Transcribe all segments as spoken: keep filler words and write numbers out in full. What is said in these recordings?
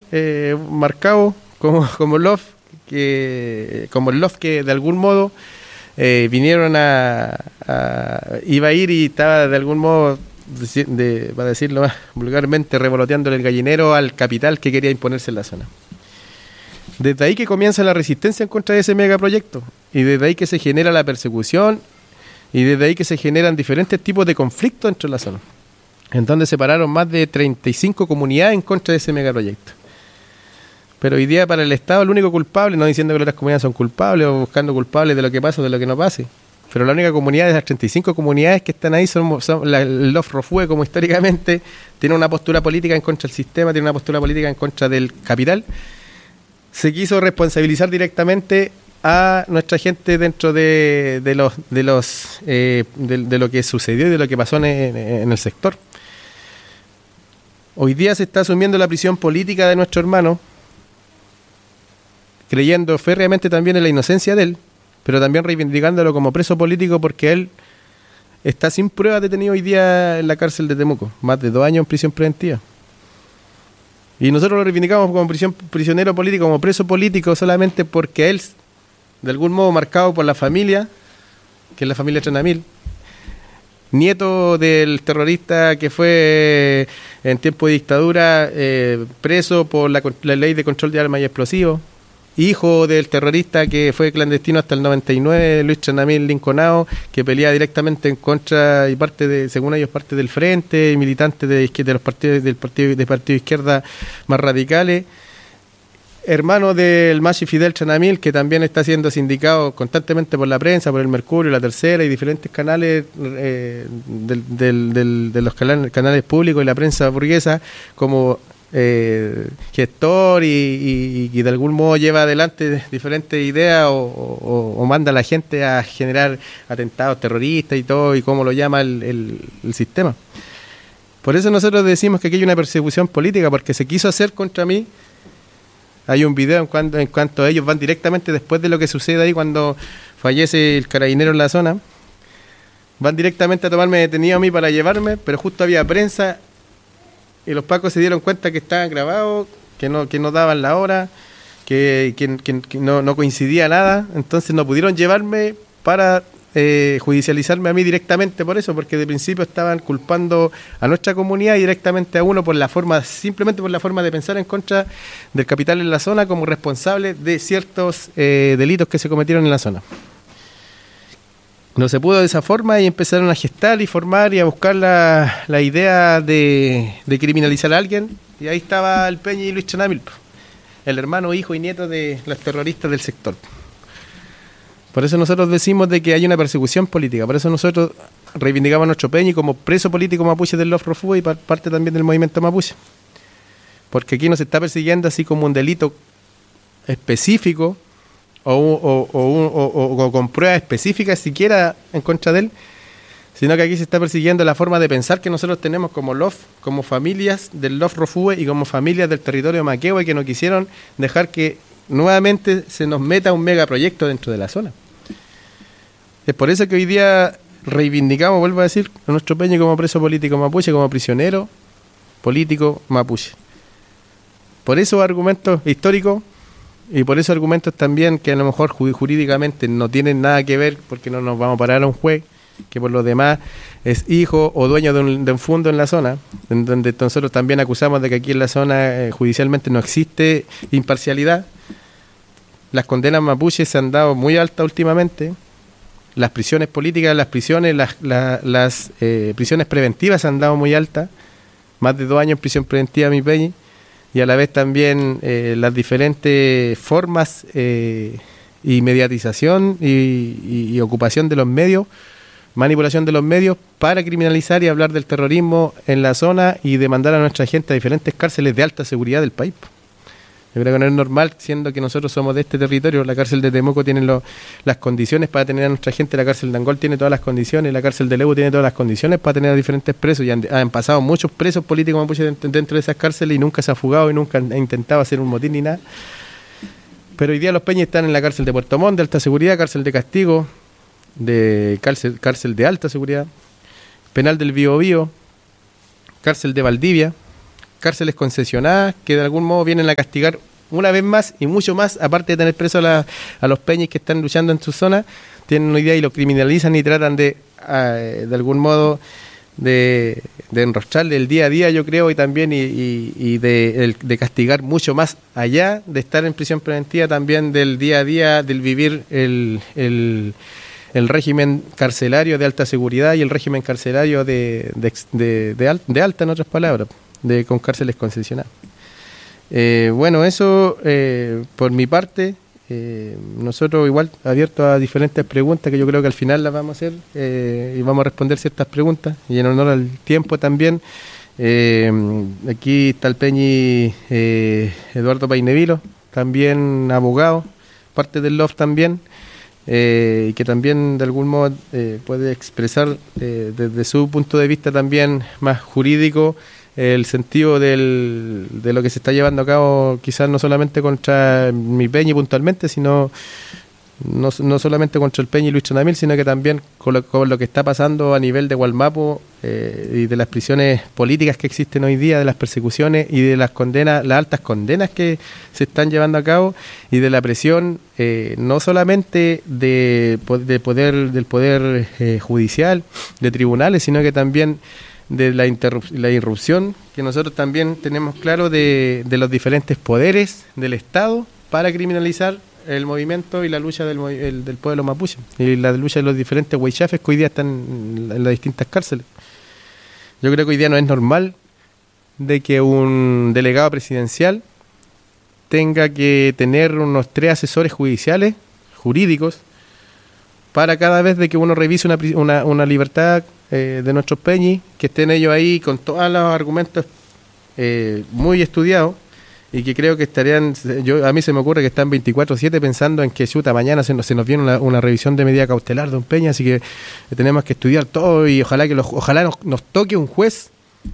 eh, marcado como, como LOF, que, como el LOF que de algún modo eh, vinieron a, a... iba a ir y estaba de algún modo, de, de, para decirlo más vulgarmente, revoloteándole el gallinero al capital que quería imponerse en la zona. Desde ahí que comienza la resistencia en contra de ese megaproyecto, y desde ahí que se genera la persecución, y desde ahí que se generan diferentes tipos de conflictos dentro de la zona, en donde se pararon más de treinta y cinco comunidades en contra de ese megaproyecto. Pero hoy día para el Estado el único culpable, no diciendo que las comunidades son culpables o buscando culpables de lo que pasa o de lo que no pase, pero la única comunidad de las treinta y cinco comunidades que están ahí son, son la, el LOF Rofue, como históricamente tiene una postura política en contra del sistema, tiene una postura política en contra del capital. Se quiso responsabilizar directamente a nuestra gente dentro de, de los de los eh, de, de lo que sucedió y de lo que pasó en, en el sector. Hoy día se está asumiendo la prisión política de nuestro hermano, creyendo férreamente también en la inocencia de él, pero también reivindicándolo como preso político, porque él está sin pruebas detenido hoy día en la cárcel de Temuco, más de dos años en prisión preventiva. Y nosotros lo reivindicamos como prisión, prisionero político, como preso político, solamente porque él, de algún modo marcado por la familia, que es la familia Chanamil, nieto del terrorista que fue en tiempo de dictadura eh, preso por la, la ley de control de armas y explosivos, hijo del terrorista que fue clandestino hasta el noventa y nueve, Luis Chanamil Linconao, que pelea directamente en contra y parte de, según ellos, parte del frente, y militante de, de los partidos del partido de partido de izquierda más radicales, hermano del Machi Fidel Chanamil, que también está siendo sindicado constantemente por la prensa, por el Mercurio, la Tercera y diferentes canales eh, del, del, del, de los canales, canales públicos y la prensa burguesa como Eh, gestor y, y, y de algún modo lleva adelante diferentes ideas o, o, o manda a la gente a generar atentados terroristas y todo, y cómo lo llama el, el, el sistema. Por eso nosotros decimos que aquí hay una persecución política, porque se quiso hacer contra mí. Hay un video en cuanto, en cuanto a ellos van directamente después de lo que sucede ahí cuando fallece el carabinero en la zona, van directamente a tomarme detenido a mí para llevarme, pero justo había prensa y los pacos se dieron cuenta que estaban grabados, que no que no daban la hora, que, que, que, que no, no coincidía nada, entonces no pudieron llevarme para eh, judicializarme a mí directamente por eso, porque de principio estaban culpando a nuestra comunidad y directamente a uno por la forma, simplemente por la forma de pensar en contra del capital en la zona como responsable de ciertos eh, delitos que se cometieron en la zona. No se pudo de esa forma y empezaron a gestar y formar y a buscar la, la idea de, de criminalizar a alguien. Y ahí estaba el Peña y Luis Chanamil, el hermano, hijo y nieto de los terroristas del sector. Por eso nosotros decimos de que hay una persecución política. Por eso nosotros reivindicamos a nuestro Peña como preso político mapuche del LOF Rofue y parte también del movimiento mapuche. Porque aquí nos está persiguiendo así como un delito específico, O, o, o, o, o, o con pruebas específicas siquiera en contra de él, sino que aquí se está persiguiendo la forma de pensar que nosotros tenemos como LOF, como familias del LOF Rofue y como familias del territorio maquehue que no quisieron dejar que nuevamente se nos meta un megaproyecto dentro de la zona. Es por eso que hoy día reivindicamos, vuelvo a decir, a nuestro Peña como preso político mapuche, como prisionero político mapuche. Por esos argumentos históricos y por esos argumentos también que a lo mejor jurídicamente no tienen nada que ver, porque no nos vamos a parar a un juez que por lo demás es hijo o dueño de un, de un fondo en la zona, en donde nosotros también acusamos de que aquí en la zona eh, judicialmente no existe imparcialidad. Las condenas mapuches se han dado muy altas últimamente, las prisiones políticas, las prisiones, las, la, las eh, prisiones preventivas se han dado muy altas, más de dos años en prisión preventiva mi Peña, y a la vez también eh, las diferentes formas eh, y mediatización y, y, y ocupación de los medios, manipulación de los medios para criminalizar y hablar del terrorismo en la zona y demandar a nuestra gente a diferentes cárceles de alta seguridad del país. Yo creo que no es normal, siendo que nosotros somos de este territorio. La cárcel de Temuco tiene lo, las condiciones para tener a nuestra gente, la cárcel de Angol tiene todas las condiciones, la cárcel de Lebu tiene todas las condiciones para tener a diferentes presos, y han, han pasado muchos presos políticos mapuches dentro, dentro de esas cárceles y nunca se ha fugado y nunca han intentado hacer un motín ni nada. Pero hoy día los Peñas están en la cárcel de Puerto Montt de alta seguridad, cárcel de castigo, de cárcel, cárcel de alta seguridad, penal del Biobío, cárcel de Valdivia, cárceles concesionadas que de algún modo vienen a castigar una vez más y mucho más, aparte de tener preso a, la, a los peñis que están luchando en su zona, tienen una idea y lo criminalizan y tratan de, uh, de algún modo, de, de enrostrarle el día a día, yo creo, y también y, y, y de, el, de castigar mucho más allá de estar en prisión preventiva, también del día a día, del vivir el, el, el régimen carcelario de alta seguridad y el régimen carcelario de, de, de, de, al, de alta, en otras palabras, de con cárceles concesionadas. Eh, bueno, eso eh, por mi parte. Eh, nosotros igual abiertos a diferentes preguntas que yo creo que al final las vamos a hacer eh, y vamos a responder ciertas preguntas y en honor al tiempo también. Eh, aquí está el Peñi eh, Eduardo Painevilo, también abogado, parte del L O F también, eh, y que también de algún modo eh, puede expresar eh, desde su punto de vista también más jurídico el sentido del, de lo que se está llevando a cabo, quizás no solamente contra mi Peñi puntualmente, sino no, no solamente contra el Peñi y Luis Tronamil, sino que también con lo, con lo que está pasando a nivel de Gualmapu eh, y de las prisiones políticas que existen hoy día, de las persecuciones y de las condenas, las altas condenas que se están llevando a cabo y de la presión eh, no solamente de, de poder, del poder eh, judicial, de tribunales, sino que también de la, interrup- la irrupción que nosotros también tenemos claro de, de los diferentes poderes del Estado para criminalizar el movimiento y la lucha del, el, del pueblo mapuche y la lucha de los diferentes huaychafes que hoy día están en, en las distintas cárceles. Yo creo que hoy día no es normal de que un delegado presidencial tenga que tener unos tres asesores judiciales, jurídicos, para cada vez de que uno revise una, una, una libertad eh, de nuestros peñis, que estén ellos ahí con todos los argumentos eh, muy estudiados y que creo que estarían, yo a mí se me ocurre que están veinticuatro siete pensando en que chuta, mañana se nos, se nos viene una, una revisión de medida cautelar de un peña, así que tenemos que estudiar todo y ojalá que los, ojalá nos, nos toque un juez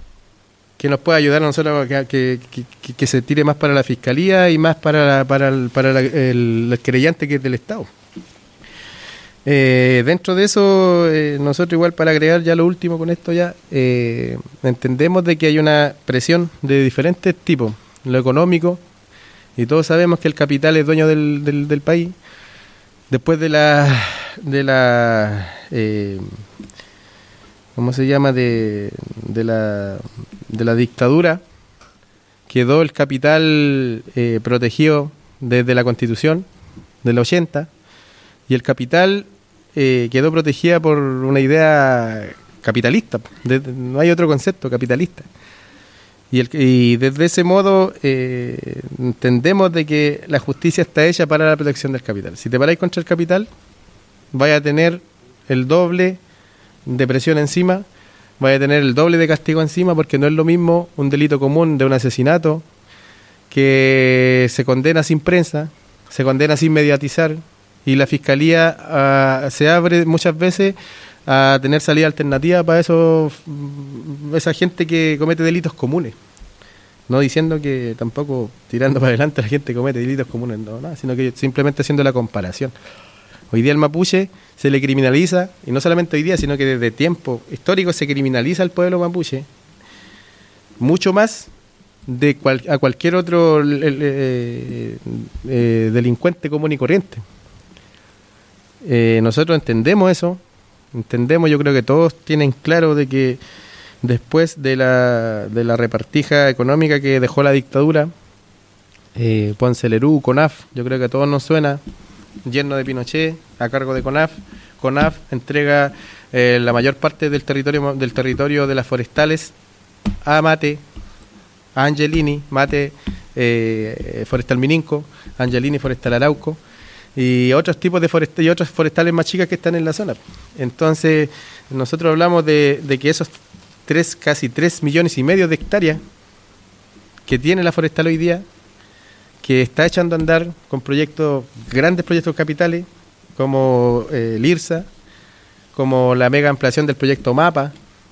que nos pueda ayudar a nosotros que, que, que, que se tire más para la fiscalía y más para, la, para, el, para la, el, el querellante que es del Estado. Eh, dentro de eso, eh, nosotros igual para agregar ya lo último con esto ya, eh, entendemos de que hay una presión de diferentes tipos, lo económico, y todos sabemos que el capital es dueño del, del, del país. Después de la, de la eh, ¿cómo se llama? De, de la, de la dictadura, quedó el capital eh, protegido desde la Constitución del ochenta, y el capital Eh, quedó protegida por una idea capitalista, de, de, no hay otro concepto, capitalista. Y, el, y desde ese modo eh, entendemos de que la justicia está hecha para la protección del capital. Si te paráis contra el capital, vaya a tener el doble de presión encima, vaya a tener el doble de castigo encima, porque no es lo mismo un delito común de un asesinato que se condena sin prensa, se condena sin mediatizar, y la fiscalía uh, se abre muchas veces a tener salida alternativa para esos, esa gente que comete delitos comunes. No diciendo que tampoco tirando para adelante la gente comete delitos comunes, no, no, sino que simplemente haciendo la comparación. Hoy día el mapuche se le criminaliza, y no solamente hoy día, sino que desde tiempo histórico se criminaliza al pueblo mapuche mucho más de cual, a cualquier otro eh, eh, delincuente común y corriente. Eh, nosotros entendemos eso, entendemos, yo creo que todos tienen claro de que después de la, de la repartija económica que dejó la dictadura, eh, Ponce Lerú, CONAF, yo creo que a todos nos suena, yerno de Pinochet, a cargo de CONAF. CONAF entrega eh, la mayor parte del territorio del territorio de las forestales a Mate, a Angelini, Mate eh, Forestal Mininco, Angelini Forestal Arauco, y otros tipos de forestales y otras forestales más chicas que están en la zona. Entonces, nosotros hablamos de, de que esos tres, casi tres millones y medio de hectáreas que tiene la forestal hoy día, que está echando a andar con proyectos, grandes proyectos capitales, como eh, el IRSA, como la mega ampliación del proyecto MAPA,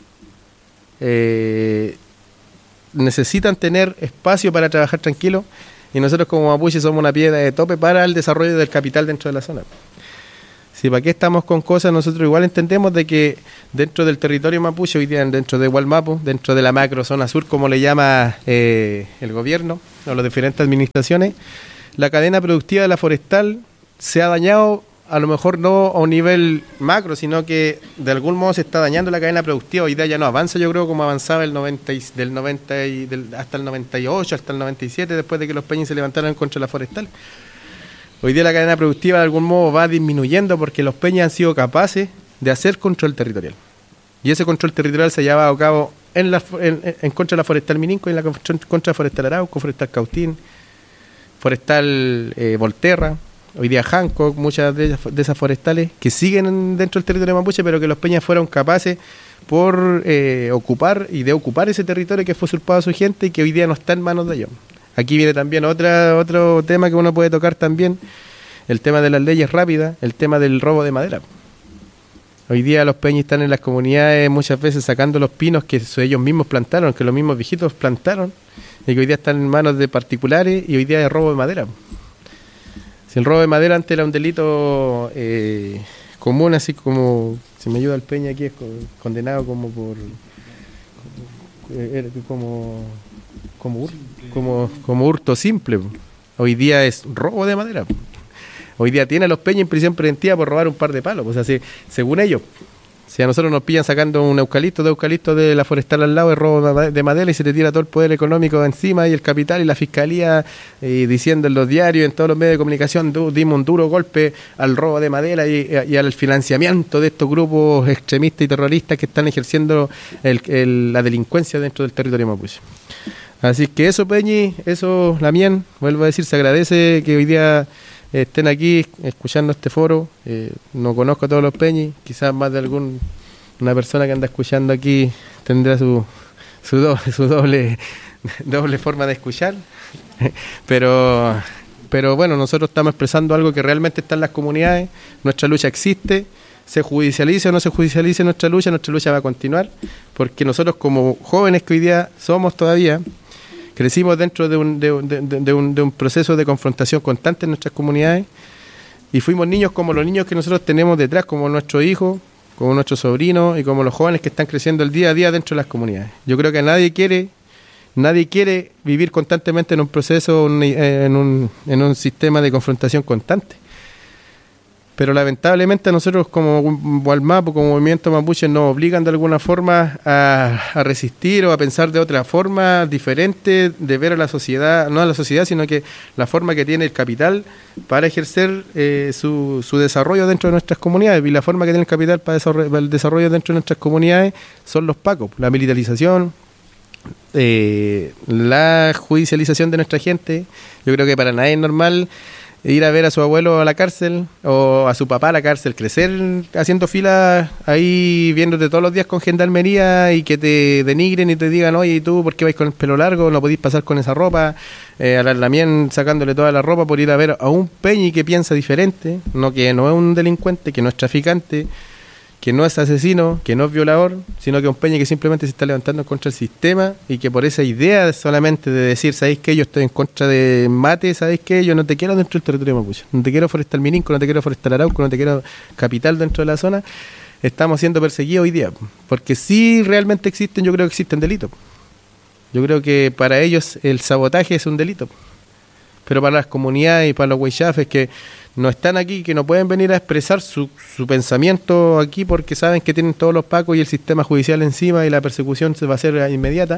eh, necesitan tener espacio para trabajar tranquilo. Y nosotros como mapuche somos una piedra de tope para el desarrollo del capital dentro de la zona. Si para qué estamos con cosas, nosotros igual entendemos de que dentro del territorio mapuche, hoy día dentro de Gualmapu, dentro de la macro zona sur, como le llama eh, el gobierno o las diferentes administraciones, la cadena productiva de la forestal se ha dañado, a lo mejor no a un nivel macro, sino que de algún modo se está dañando la cadena productiva. Hoy día ya no avanza, yo creo, como avanzaba el noventa y, del noventa y, del, hasta el noventa y ocho, hasta el noventa y siete, después de que los peñis se levantaron contra la forestal. Hoy día la cadena productiva de algún modo va disminuyendo porque los peñas han sido capaces de hacer control territorial. Y ese control territorial se ha llevado a cabo en, la, en, en contra de la forestal Mininco, en la contra de forestal Arauco, forestal Cautín, forestal eh, Volterra, hoy día Hancock, muchas de, de esas forestales que siguen dentro del territorio mapuche, pero que los peñas fueron capaces por eh, ocupar y de ocupar ese territorio que fue usurpado a su gente y que hoy día no está en manos de ellos. Aquí viene también otra, otro tema que uno puede tocar también, el tema de las leyes rápidas, el tema del robo de madera. Hoy día los peñas están en las comunidades muchas veces sacando los pinos que ellos mismos plantaron, que los mismos viejitos plantaron, y que hoy día están en manos de particulares y hoy día es robo de madera. Si el robo de madera antes era un delito eh, común, así como, si me ayuda el peña aquí, es condenado como por... como... como Como, como, como hurto simple. Hoy día es robo de madera. Hoy día tiene a los peñas en prisión preventiva por robar un par de palos. O sea, si, según ellos, si a nosotros nos pillan sacando un eucalipto, dos eucaliptos de la forestal al lado, es robo de madera y se te tira todo el poder económico encima y el capital y la fiscalía eh, diciendo en los diarios, en todos los medios de comunicación, dimos un duro golpe al robo de madera y, y al financiamiento de estos grupos extremistas y terroristas que están ejerciendo el, el, la delincuencia dentro del territorio mapuche. Así que eso, Peñi, eso, Lamien, vuelvo a decir, se agradece que hoy día eh, estén aquí escuchando este foro. Eh, no conozco a todos los Peñis, quizás más de algún una persona que anda escuchando aquí tendrá su su doble, su doble, doble forma de escuchar. pero, pero bueno, nosotros estamos expresando algo que realmente está en las comunidades, nuestra lucha existe. Se judicialice o no se judicialice nuestra lucha, nuestra lucha va a continuar, porque nosotros como jóvenes que hoy día somos todavía, crecimos dentro de un, de, de, de, un, de un proceso de confrontación constante en nuestras comunidades y fuimos niños como los niños que nosotros tenemos detrás, como nuestros hijos, como nuestros sobrinos y como los jóvenes que están creciendo el día a día dentro de las comunidades. Yo creo que nadie quiere, nadie quiere vivir constantemente en un proceso, en un, en un sistema de confrontación constante. Pero lamentablemente nosotros como Gualmapu, como movimiento mapuche, nos obligan de alguna forma a, a resistir o a pensar de otra forma diferente de ver a la sociedad, no a la sociedad, sino que la forma que tiene el capital para ejercer eh, su, su desarrollo dentro de nuestras comunidades. Y la forma que tiene el capital para, desarrollo, para el desarrollo dentro de nuestras comunidades son los pacos, la militarización, eh, la judicialización de nuestra gente. Yo creo que para nadie es normal ir a ver a su abuelo a la cárcel o a su papá a la cárcel, crecer haciendo fila ahí viéndote todos los días con gendarmería y que te denigren y te digan, oye, ¿y tú por qué vais con el pelo largo? No podéis pasar con esa ropa, eh, a la Lamien sacándole toda la ropa por ir a ver a un peñi que piensa diferente, no que no es un delincuente, que no es traficante, que no es asesino, que no es violador, sino que es un peña que simplemente se está levantando contra el sistema y que por esa idea solamente de decir, ¿sabéis qué? Yo estoy en contra de mate, ¿sabéis qué? Yo no te quiero dentro del territorio mapuche, no te quiero forestal Mininco, no te quiero forestal Arauco, no te quiero capital dentro de la zona. Estamos siendo perseguidos hoy día, porque si realmente existen, yo creo que existen delitos. Yo creo que para ellos el sabotaje es un delito, pero para las comunidades y para los huaychafes que no están aquí, que no pueden venir a expresar su, su pensamiento aquí porque saben que tienen todos los pacos y el sistema judicial encima y la persecución se va a hacer inmediata.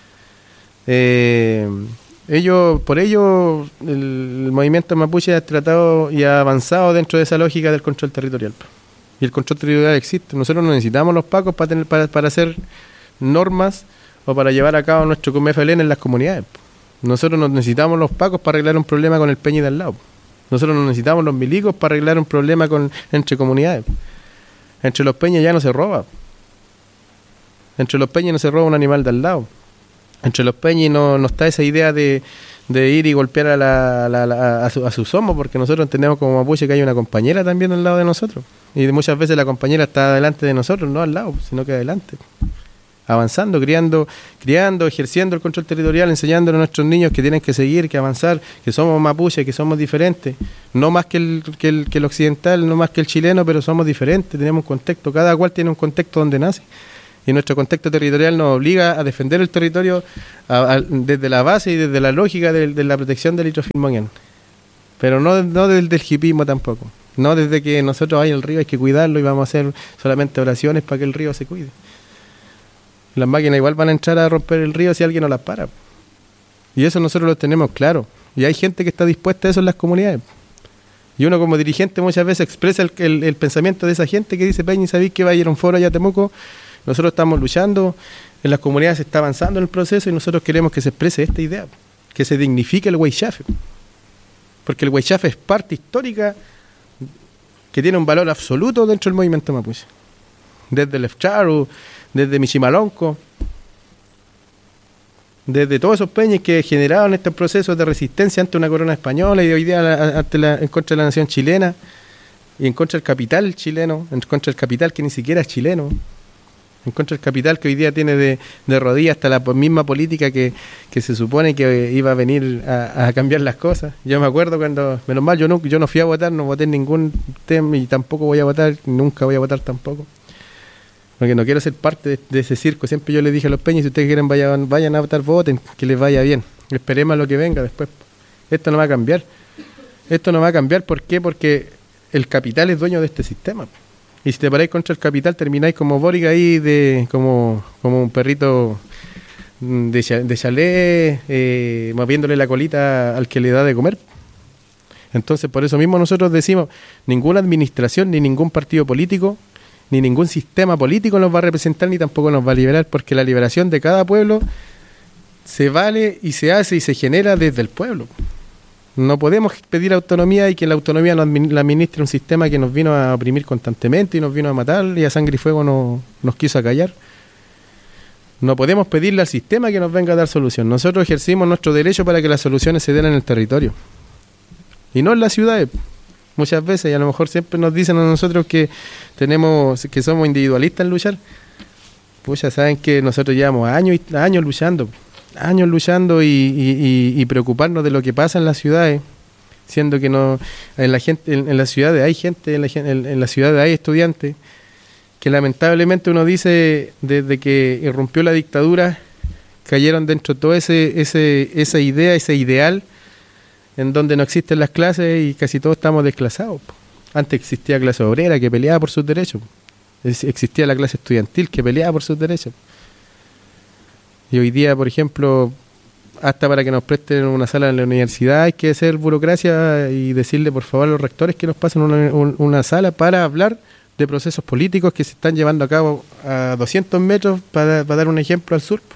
Eh, ellos, por ello, el, el movimiento mapuche ha tratado y ha avanzado dentro de esa lógica del control territorial. Y el control territorial existe. Nosotros no necesitamos los pacos para tener para, para hacer normas o para llevar a cabo nuestro C M F L N en las comunidades. Nosotros no necesitamos los pacos para arreglar un problema con el peñi de al lado. Nosotros no necesitamos los milicos para arreglar un problema con entre comunidades. Entre los peñas ya no se roba. Entre los peñas no se roba un animal de al lado. Entre los peñas no, no está esa idea de, de ir y golpear a, la, la, la, a, su, a sus homos, porque nosotros entendemos como mapuche que hay una compañera también al lado de nosotros. Y muchas veces la compañera está delante de nosotros, no al lado, sino que adelante. avanzando, criando, criando, ejerciendo el control territorial, enseñándole a nuestros niños que tienen que seguir, que avanzar, que somos mapuches, que somos diferentes, no más que el, que el, que el occidental, no más que el chileno, pero somos diferentes, tenemos un contexto, cada cual tiene un contexto donde nace, y nuestro contexto territorial nos obliga a defender el territorio a, a, desde la base y desde la lógica de, de la protección del litrofilmoñán, pero no, no desde el hipismo tampoco, no desde que nosotros hay el río hay que cuidarlo y vamos a hacer solamente oraciones para que el río se cuide. Las máquinas igual van a entrar a romper el río si alguien no las para. Y eso nosotros lo tenemos claro. Y hay gente que está dispuesta a eso en las comunidades. Y uno como dirigente muchas veces expresa el, el, el pensamiento de esa gente que dice, Peña, ¿sabéis que va a ir a un foro allá a Temuco? Nosotros estamos luchando, en las comunidades se está avanzando en el proceso y nosotros queremos que se exprese esta idea, que se dignifique el Huaychafe. Porque el Huaychafe es parte histórica que tiene un valor absoluto dentro del movimiento mapuche. Desde el Efcharu, desde Michimalonco, desde todos esos peñas que generaron estos procesos de resistencia ante una corona española y hoy día ante la, en contra de la nación chilena y en contra del capital chileno, en contra del capital que ni siquiera es chileno, en contra del capital que hoy día tiene de, de rodillas hasta la misma política que, que se supone que iba a venir a, a cambiar las cosas. Yo me acuerdo cuando, menos mal, yo no, yo no fui a votar, no voté en ningún tema y tampoco voy a votar, nunca voy a votar tampoco. Porque no quiero ser parte de, de ese circo. Siempre yo les dije a los peñas, si ustedes quieren vayan, vayan a votar, voten, que les vaya bien. Esperemos a lo que venga después. Esto no va a cambiar. Esto no va a cambiar, ¿por qué? Porque el capital es dueño de este sistema. Y si te paráis contra el capital, termináis como Boric ahí, de, como, como un perrito de, de chalet, eh, moviéndole la colita al que le da de comer. Entonces, por eso mismo nosotros decimos, ninguna administración ni ningún partido político ni ningún sistema político nos va a representar ni tampoco nos va a liberar, porque la liberación de cada pueblo se vale y se hace y se genera desde el pueblo. No podemos pedir autonomía y que la autonomía la administre un sistema que nos vino a oprimir constantemente y nos vino a matar y a sangre y fuego no, nos quiso acallar. No podemos pedirle al sistema que nos venga a dar solución. Nosotros ejercimos nuestro derecho para que las soluciones se den en el territorio y no en las ciudades. Muchas veces, y a lo mejor siempre nos dicen a nosotros que tenemos, que somos individualistas en luchar. Pues ya saben que nosotros llevamos años y años luchando, años luchando y, y, y, y preocuparnos de lo que pasa en las ciudades, siendo que no en la gente, en, en las ciudades hay gente, en la, en, en las ciudades hay estudiantes, que lamentablemente uno dice desde que irrumpió la dictadura cayeron dentro de toda ese, ese, esa idea, ese ideal, en donde no existen las clases y casi todos estamos desclasados. Antes existía clase obrera que peleaba por sus derechos. Existía la clase estudiantil que peleaba por sus derechos. Y hoy día, por ejemplo, hasta para que nos presten una sala en la universidad hay que hacer burocracia y decirle por favor a los rectores que nos pasen una, una sala para hablar de procesos políticos que se están llevando a cabo a doscientos metros, para, para dar un ejemplo al sur.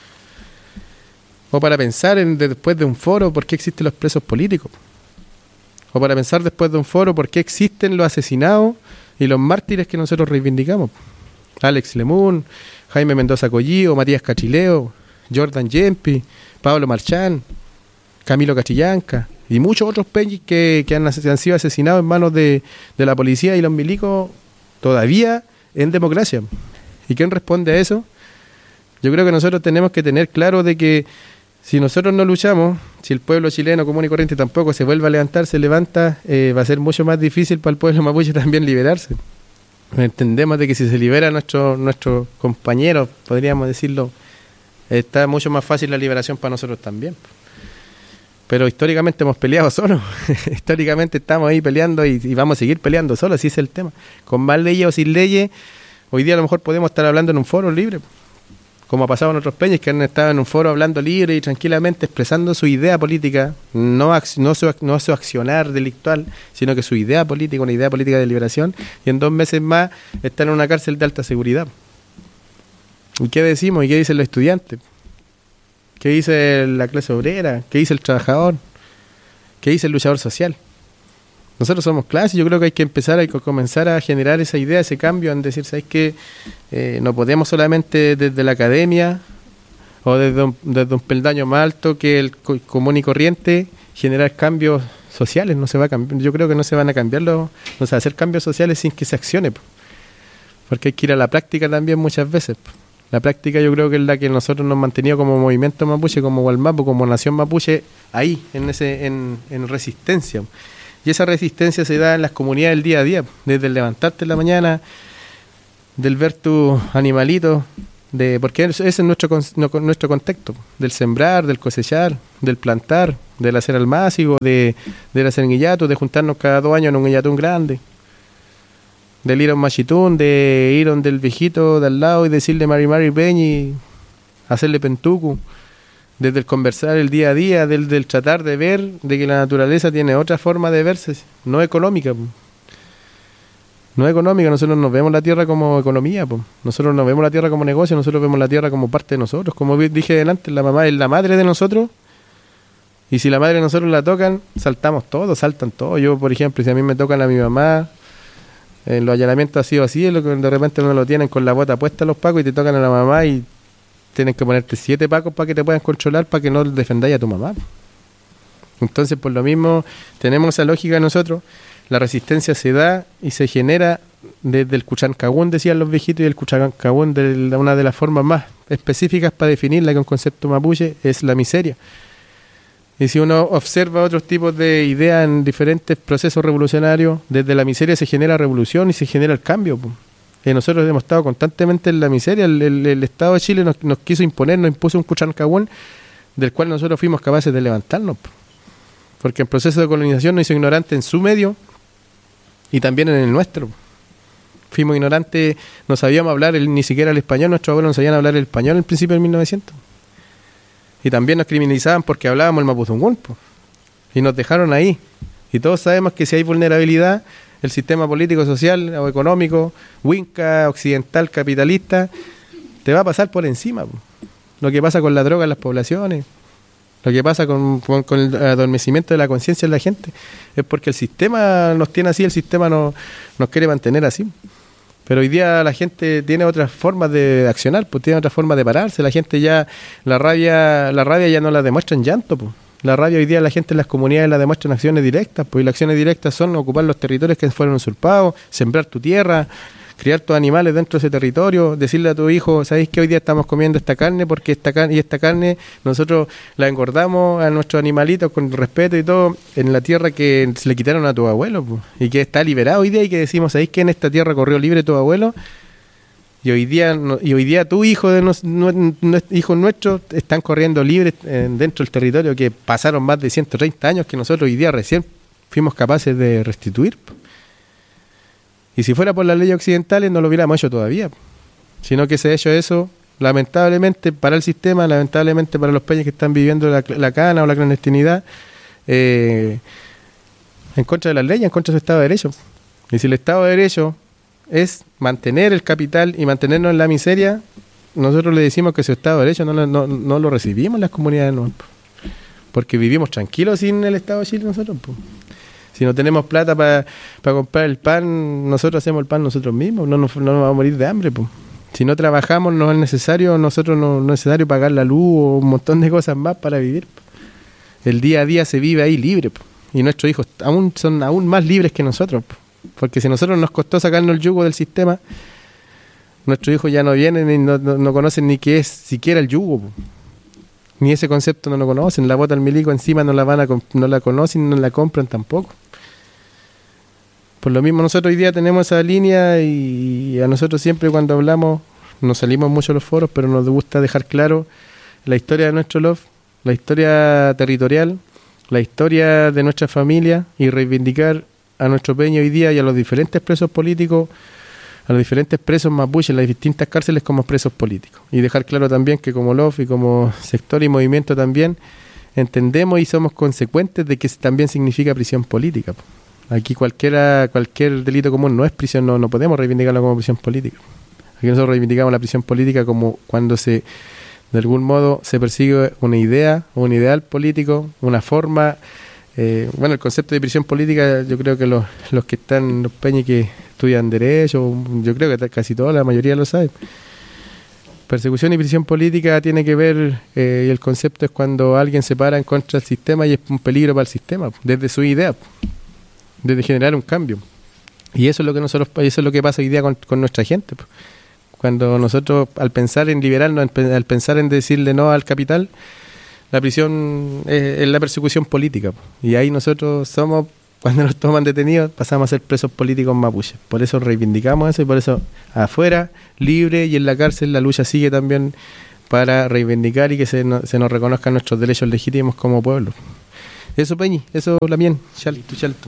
O para pensar en, de, después de un foro por qué existen los presos políticos. O para pensar después de un foro por qué existen los asesinados y los mártires que nosotros reivindicamos. Alex Lemun, Jaime Mendoza Collío, Matías Cachileo, Jordan Yempi, Pablo Marchán, Camilo Cachillanca y muchos otros peñis que, que han, han sido asesinados en manos de, de la policía y los milicos todavía en democracia. ¿Y quién responde a eso? Yo creo que nosotros tenemos que tener claro de que si nosotros no luchamos, si el pueblo chileno común y corriente tampoco se vuelve a levantar, se levanta, eh, va a ser mucho más difícil para el pueblo mapuche también liberarse. Entendemos de que si se libera a nuestros nuestros compañeros, podríamos decirlo, está mucho más fácil la liberación para nosotros también. Pero históricamente hemos peleado solos, históricamente estamos ahí peleando y, y vamos a seguir peleando solos, así es el tema. Con más leyes o sin leyes, hoy día a lo mejor podemos estar hablando en un foro libre, como ha pasado en otros peñas que han estado en un foro hablando libre y tranquilamente expresando su idea política, no, no, su, no su accionar delictual, sino que su idea política, una idea política de liberación, y en dos meses más están en una cárcel de alta seguridad. ¿Y qué decimos? ¿Y qué dicen los estudiantes? ¿Qué dice la clase obrera? ¿Qué dice el trabajador? ¿Qué dice el luchador social? Nosotros somos clase y yo creo que hay que empezar a comenzar a generar esa idea, ese cambio, en decir, ¿sabes qué? Eh, no podemos solamente desde la academia o desde un, desde un peldaño más alto que el co- común y corriente generar cambios sociales. No se va a cambiar, yo creo que no se van a cambiar los, no se va a hacer cambios sociales sin que se accione, porque hay que ir a la práctica también muchas veces. La práctica yo creo que es la que nosotros nos mantenido como movimiento mapuche, como Gualmapu, como nación mapuche, ahí, en ese en, en resistencia. Y esa resistencia se da en las comunidades del día a día, desde el levantarte en la mañana, del ver tus animalitos, de, porque ese es nuestro, nuestro contexto, del sembrar, del cosechar, del plantar, del hacer almácigo, de, del hacer guillato, de juntarnos cada dos años en un guillatún grande, del ir a un machitún, de ir donde el viejito de al lado y decirle Mari Mari Peñi, hacerle pentucu, desde el conversar el día a día, del, del tratar de ver de que la naturaleza tiene otra forma de verse, no económica. No económica, nosotros nos vemos la tierra como economía, po. Nosotros nos vemos la tierra como negocio, nosotros vemos la tierra como parte de nosotros. Como dije delante, la mamá es la madre de nosotros, y si la madre de nosotros la tocan, saltamos todos, saltan todos. Yo, por ejemplo, si a mí me tocan a mi mamá, en los allanamientos ha sido así, de repente no lo tienen con la bota puesta los pacos y te tocan a la mamá y tienen que ponerte siete pacos para que te puedan controlar, para que no defendáis a tu mamá. Entonces, por lo mismo, tenemos esa lógica nosotros. La resistencia se da y se genera desde el Cuchancagún, decían los viejitos, y el Cuchancagún, de una de las formas más específicas para definirla, que un concepto mapuche, es la miseria. Y si uno observa otros tipos de ideas en diferentes procesos revolucionarios, desde la miseria se genera revolución y se genera el cambio. Y nosotros hemos estado constantemente en la miseria. El, el, el Estado de Chile nos, nos quiso imponer, nos impuso un Cuchancagún del cual nosotros fuimos capaces de levantarnos. Porque el proceso de colonización nos hizo ignorantes en su medio y también en el nuestro. Fuimos ignorantes, no sabíamos hablar el, ni siquiera el español, nuestros abuelos no sabían hablar el español en el principio del mil novecientos. Y también nos criminalizaban porque hablábamos el mapuzungún, po. Y nos dejaron ahí. Y todos sabemos que si hay vulnerabilidad, el sistema político, social o económico, winca, occidental, capitalista, te va a pasar por encima, po. Lo que pasa con la droga en las poblaciones, lo que pasa con, con, con el adormecimiento de la conciencia de la gente, es porque el sistema nos tiene así, el sistema no, nos quiere mantener así. Pero hoy día la gente tiene otras formas de accionar, pues tiene otras formas de pararse. La gente ya, la rabia la rabia ya no la demuestra en llanto, pues. La rabia hoy día la gente en las comunidades la demuestra en acciones directas, pues, y las acciones directas son ocupar los territorios que fueron usurpados, sembrar tu tierra, criar tus animales dentro de ese territorio, decirle a tu hijo, ¿sabéis que hoy día estamos comiendo esta carne? Porque esta carne y esta carne nosotros la engordamos a nuestros animalitos con respeto y todo, en la tierra que se le quitaron a tu abuelo, pues, y que está liberado hoy día, y que decimos, ¿sabéis que en esta tierra corrió libre tu abuelo? Y hoy día y hoy día tu hijo, de nos, no, no, hijos nuestros, están corriendo libres eh, dentro del territorio que pasaron más de ciento treinta años que nosotros hoy día recién fuimos capaces de restituir, pues. Y si fuera por las leyes occidentales no lo hubiéramos hecho todavía, sino que se ha hecho eso, lamentablemente para el sistema, lamentablemente para los peñas que están viviendo la, la cana o la clandestinidad, eh, en contra de las leyes, en contra de su Estado de Derecho. Y si el Estado de Derecho es mantener el capital y mantenernos en la miseria, nosotros le decimos que su Estado de Derecho no, no, no lo recibimos en las comunidades, no, porque vivimos tranquilos sin el Estado de Chile nosotros, pues. Si no tenemos plata para pa comprar el pan, nosotros hacemos el pan nosotros mismos, no nos, no nos vamos a morir de hambre, pues. Si no trabajamos, no es necesario, nosotros no, no es necesario pagar la luz o un montón de cosas más para vivir, pues. El día a día se vive ahí libre, pues. Y nuestros hijos aún son aún más libres que nosotros, pues. Porque si a nosotros nos costó sacarnos el yugo del sistema, nuestros hijos ya no vienen y no, no, no conocen ni qué es siquiera el yugo, pues. Ni ese concepto no lo conocen, la bota al milico encima no la van a no la conocen, no la compran tampoco. Por lo mismo nosotros hoy día tenemos esa línea y a nosotros siempre cuando hablamos, nos salimos mucho a los foros, pero nos gusta dejar claro la historia de nuestro L O F, la historia territorial, la historia de nuestra familia y reivindicar a nuestro peño hoy día y a los diferentes presos políticos, a los diferentes presos mapuches en las distintas cárceles como presos políticos. Y dejar claro también que como L O F y como sector y movimiento también entendemos y somos consecuentes de que también significa prisión política. Aquí cualquiera, cualquier delito común no es prisión, no, no podemos reivindicarlo como prisión política. Aquí nosotros reivindicamos la prisión política como cuando se, de algún modo, se persigue una idea, un ideal político, una forma. Eh, bueno, el concepto de prisión política, yo creo que los, los que están, los peñas que estudian derecho, yo creo que casi toda la mayoría lo saben. Persecución y prisión política tiene que ver, eh, y el concepto es cuando alguien se para en contra del sistema y es un peligro para el sistema, desde su idea, desde generar un cambio. Y eso es lo que nosotros, eso es lo que pasa hoy día con, con nuestra gente. Cuando nosotros, al pensar en liberarnos, al pensar en decirle no al capital, la prisión es, es la persecución política. Y ahí nosotros somos, cuando nos toman detenidos, pasamos a ser presos políticos mapuches. Por eso reivindicamos eso y por eso afuera, libre, y en la cárcel la lucha sigue también para reivindicar y que se, no, se nos reconozcan nuestros derechos legítimos como pueblo. Eso, Peñi, eso, Lamien, chaltu, chaltu.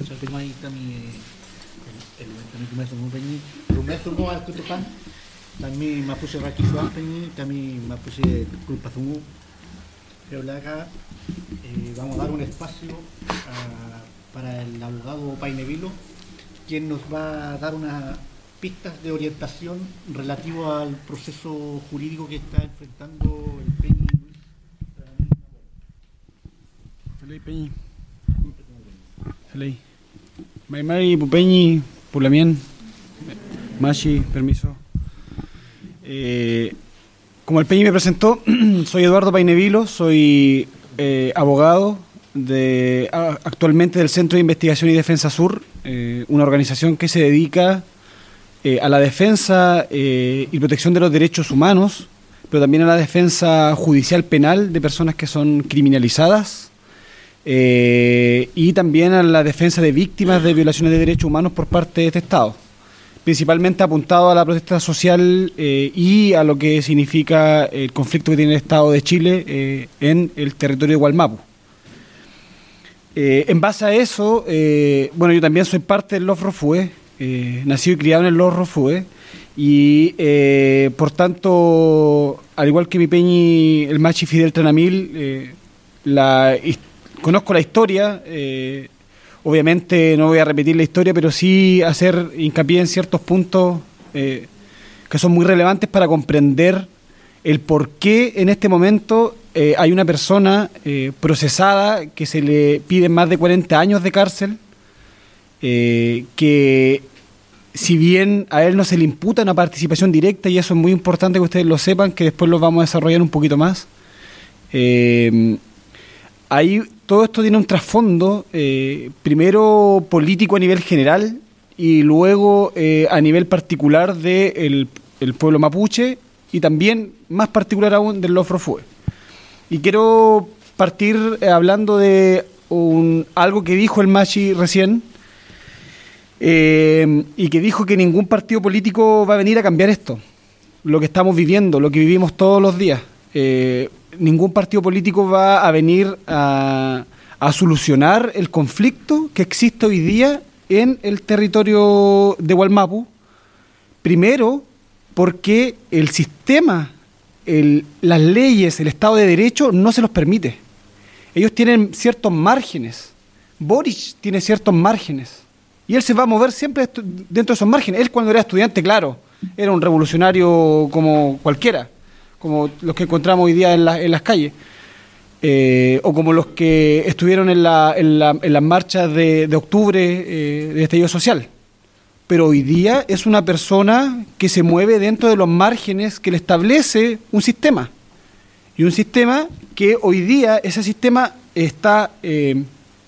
Kami Mapuche Rakizuan Peñi, kami Mapuche Culpazungu. Acá eh, vamos a dar un espacio a, para el abogado Painevilo, quien nos va a dar unas pistas de orientación relativo al proceso jurídico que está enfrentando el Peñi. Feliz Peñi. Feliz. Maimari Pupeñi, Pulamien, Machi, permiso. Eh, como el Peñi me presentó, soy Eduardo Painevilo, soy eh, abogado de, a, actualmente del Centro de Investigación y Defensa Sur, eh, una organización que se dedica eh, a la defensa eh, y protección de los derechos humanos, pero también a la defensa judicial penal de personas que son criminalizadas, eh, y también a la defensa de víctimas de violaciones de derechos humanos por parte de este Estado, principalmente apuntado a la protesta social eh, y a lo que significa el conflicto que tiene el Estado de Chile eh, en el territorio de Gualmapu. Eh, en base a eso, eh, bueno, yo también soy parte del Los Rofue, eh, nacido y criado en el Los Rofue, y eh, por tanto, al igual que mi Peñi, el Machi Fidel Tranamil, eh, la, conozco la historia. eh, Obviamente no voy a repetir la historia, pero sí hacer hincapié en ciertos puntos eh, que son muy relevantes para comprender el por qué en este momento eh, hay una persona eh, procesada que se le piden más de cuarenta años de cárcel, eh, que si bien a él no se le imputa una participación directa, y eso es muy importante que ustedes lo sepan, que después lo vamos a desarrollar un poquito más, eh, ahí todo esto tiene un trasfondo, eh, primero político a nivel general y luego eh, a nivel particular del el pueblo mapuche y también más particular aún del Los Rofue. Y quiero partir eh, hablando de un, algo que dijo el Machi recién, eh, y que dijo que ningún partido político va a venir a cambiar esto, lo que estamos viviendo, lo que vivimos todos los días. Eh, ningún partido político va a venir a, a solucionar el conflicto que existe hoy día en el territorio de Gualmapu. Primero, porque el sistema, el, las leyes, el Estado de Derecho no se los permite. Ellos tienen ciertos márgenes. Boric tiene ciertos márgenes. Y él se va a mover siempre dentro de esos márgenes. Él, cuando era estudiante, claro, era un revolucionario como cualquiera, como los que encontramos hoy día en, la, en las calles, eh, o como los que estuvieron en, la, en, la, en las marchas de, de octubre eh, de estallido social. Pero hoy día es una persona que se mueve dentro de los márgenes que le establece un sistema. Y un sistema que hoy día, ese sistema está, eh,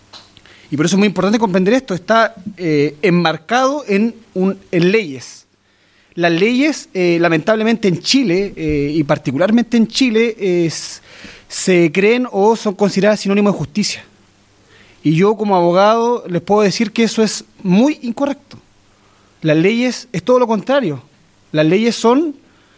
y por eso es muy importante comprender esto, está eh, enmarcado en, un, en leyes. Las leyes, eh, lamentablemente en Chile, eh, y particularmente en Chile, es, se creen o son consideradas sinónimo de justicia. Y yo como abogado les puedo decir que eso es muy incorrecto. Las leyes es todo lo contrario. Las leyes son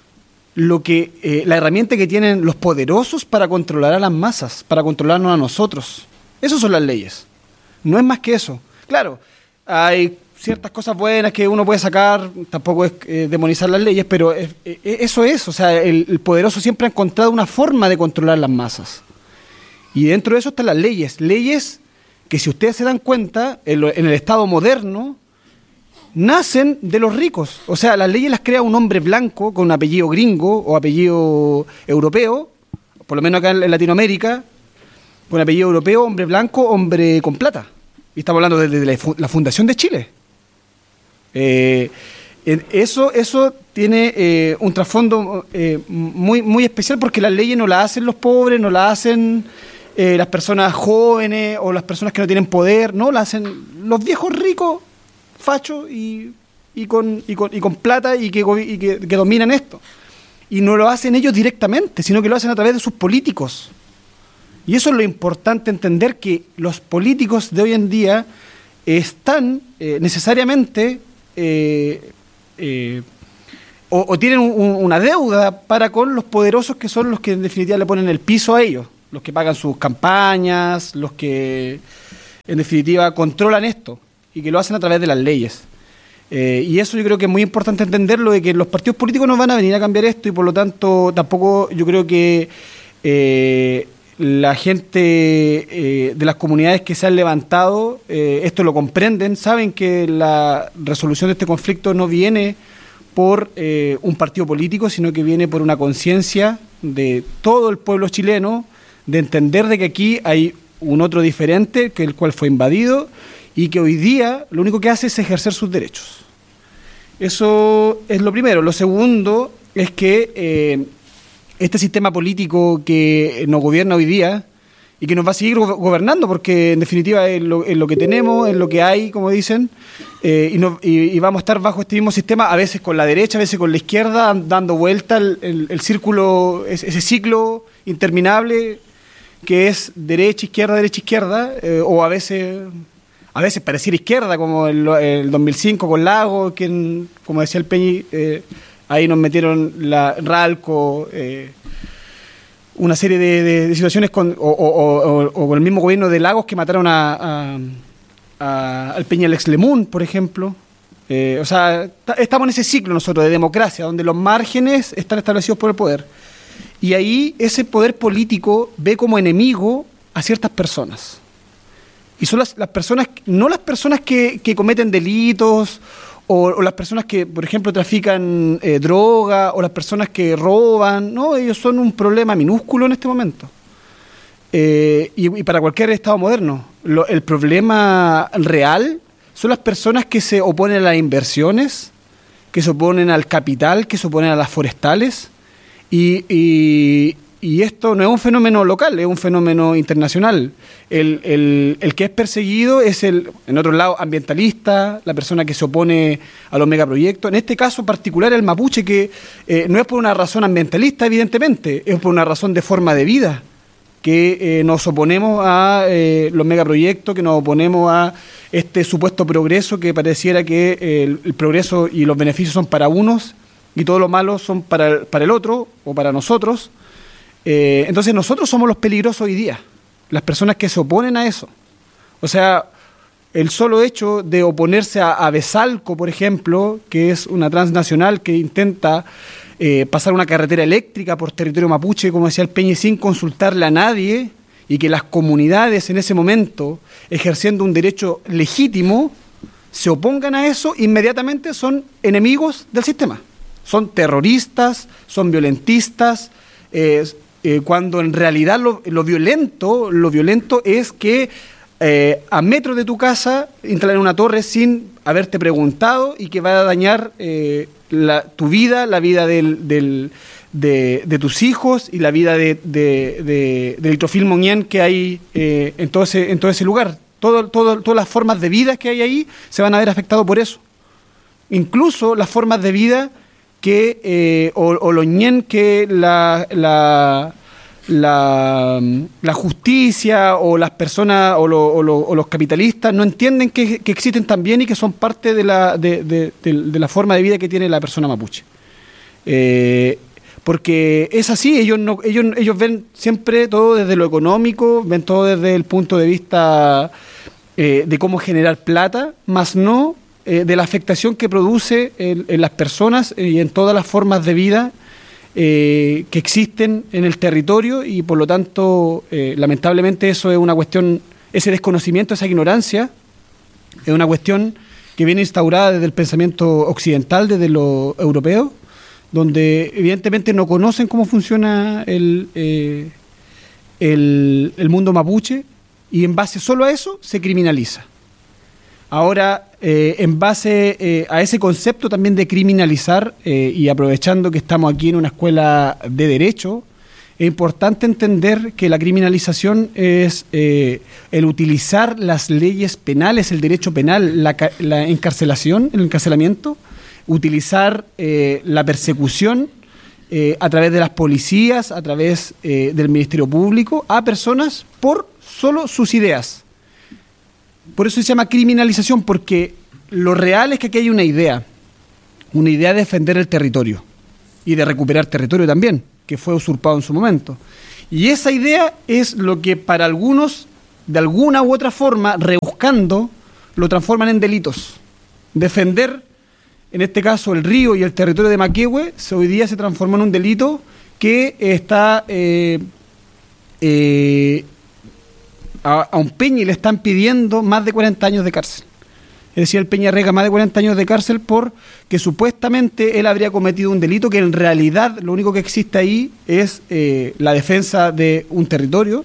lo que eh, la herramienta que tienen los poderosos para controlar a las masas, para controlarnos a nosotros. Esas son las leyes. No es más que eso. Claro, hay ciertas cosas buenas que uno puede sacar, tampoco es eh, demonizar las leyes, pero es, eh, eso es, o sea, el, el poderoso siempre ha encontrado una forma de controlar las masas. Y dentro de eso están las leyes. Leyes que, si ustedes se dan cuenta, en, lo, en el Estado moderno, nacen de los ricos. O sea, las leyes las crea un hombre blanco con un apellido gringo o apellido europeo, por lo menos acá en Latinoamérica, con apellido europeo, hombre blanco, hombre con plata. Y estamos hablando desde de la fundación de Chile. Eh, eso, eso tiene eh, un trasfondo eh, muy, muy especial, porque las leyes no las hacen los pobres, no las hacen eh, las personas jóvenes o las personas que no tienen poder, no, las hacen los viejos ricos, fachos y y con, y con, y con plata y, que, y que, que dominan esto. Y no lo hacen ellos directamente, sino que lo hacen a través de sus políticos. Y eso es lo importante, entender que los políticos de hoy en día están eh, necesariamente eh, eh, o, o tienen un, una deuda para con los poderosos, que son los que en definitiva le ponen el piso a ellos, los que pagan sus campañas, los que en definitiva controlan esto y que lo hacen a través de las leyes. Eh, y eso yo creo que es muy importante entenderlo, de que los partidos políticos no van a venir a cambiar esto, y por lo tanto tampoco yo creo que eh, la gente eh, de las comunidades que se han levantado eh, esto lo comprenden, saben que la resolución de este conflicto no viene por eh, un partido político, sino que viene por una conciencia de todo el pueblo chileno, de entender de que aquí hay un otro diferente, que el cual fue invadido, y que hoy día lo único que hace es ejercer sus derechos. Eso es lo primero. Lo segundo es que eh, este sistema político que nos gobierna hoy día y que nos va a seguir go- gobernando, porque en definitiva es lo, es lo que tenemos, es lo que hay, como dicen, eh, y, no, y, y vamos a estar bajo este mismo sistema, a veces con la derecha, a veces con la izquierda, dando vuelta el, el, el círculo, ese ciclo interminable que es derecha, izquierda, derecha, izquierda, eh, o a veces... A veces pareciera izquierda, como el, el dos mil cinco con Lago, que, como decía el Peñi, eh, ahí nos metieron la Ralco, eh, una serie de, de, de situaciones con, o, o, o, o con el mismo gobierno de Lagos, que mataron a, a, a, al Peña Alex Lemun, por ejemplo. Eh, o sea, t- estamos en ese ciclo nosotros de democracia, donde los márgenes están establecidos por el poder. Y ahí ese poder político ve como enemigo a ciertas personas. Y son las, las personas, no las personas que, que cometen delitos, o, o las personas que, por ejemplo, trafican eh, droga, o las personas que roban. No, ellos son un problema minúsculo en este momento. Eh, y, y para cualquier Estado moderno. Lo, el problema real son las personas que se oponen a las inversiones, que se oponen al capital, que se oponen a las forestales. Y... y Y esto no es un fenómeno local, es un fenómeno internacional. El, el, el que es perseguido es el, en otro lado, ambientalista, la persona que se opone a los megaproyectos. En este caso particular, el mapuche, que eh, no es por una razón ambientalista, evidentemente, es por una razón de forma de vida, que eh, nos oponemos a eh, los megaproyectos, que nos oponemos a este supuesto progreso, que pareciera que eh, el, el progreso y los beneficios son para unos y todo lo malo son para el, para el otro o para nosotros. Eh, entonces nosotros somos los peligrosos hoy día, las personas que se oponen a eso. O sea, el solo hecho de oponerse a, a Besalco, por ejemplo, que es una transnacional que intenta eh, pasar una carretera eléctrica por territorio mapuche, como decía el Peñi, sin consultarle a nadie, y que las comunidades en ese momento, ejerciendo un derecho legítimo, se opongan a eso, inmediatamente son enemigos del sistema. Son terroristas, son violentistas, eh, Eh, cuando en realidad lo, lo violento lo violento es que eh, a metros de tu casa instalen una torre sin haberte preguntado, y que va a dañar eh, la, tu vida, la vida del, del, de, de tus hijos y la vida de, de, de, del Trofil Moñén que hay eh, en, todo ese, en todo ese lugar. Todo, todo, todas las formas de vida que hay ahí se van a ver afectadas por eso. Incluso las formas de vida que eh, o, o lo ñen que la, la, la, la justicia o las personas o, lo, o, lo, o los capitalistas no entienden que, que existen también, y que son parte de la, de, de, de, de la forma de vida que tiene la persona mapuche. Eh, porque es así, ellos, no, ellos, ellos ven siempre todo desde lo económico, ven todo desde el punto de vista eh, de cómo generar plata, más no Eh, de la afectación que produce en, en las personas y en todas las formas de vida eh, que existen en el territorio, y por lo tanto eh, lamentablemente eso es una cuestión, ese desconocimiento, esa ignorancia es una cuestión que viene instaurada desde el pensamiento occidental, desde lo europeo, donde evidentemente no conocen cómo funciona el, eh, el, el mundo mapuche, y en base solo a eso se criminaliza. Ahora, eh, en base eh, a ese concepto también de criminalizar, eh, y aprovechando que estamos aquí en una escuela de Derecho, es importante entender que la criminalización es eh, el utilizar las leyes penales, el derecho penal, la, la encarcelación, el encarcelamiento, utilizar eh, la persecución eh, a través de las policías, a través eh, del Ministerio Público, a personas por solo sus ideas. Por eso se llama criminalización, porque lo real es que aquí hay una idea, una idea de defender el territorio y de recuperar territorio también, que fue usurpado en su momento. Y esa idea es lo que para algunos, de alguna u otra forma, rebuscando, lo transforman en delitos. Defender, en este caso, el río y el territorio de Maquehue, hoy día se transformó en un delito que está... Eh, eh, a, a un Peñi le están pidiendo más de cuarenta años de cárcel. Es decir, el Peña arriesga más de cuarenta años de cárcel porque supuestamente él habría cometido un delito que en realidad lo único que existe ahí es eh, la defensa de un territorio,